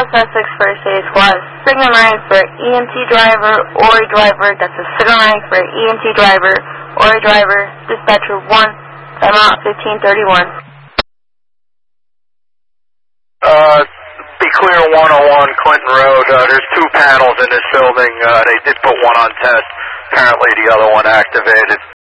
suspects first aid squad. Signal 9 for EMT driver or a driver. That's a signal 9 for EMT driver or a driver. Dispatcher 1, timeout 1531. Be clear 101 Clinton Road. There's 2 panels in this building. They did put one on test. Apparently the other one activated.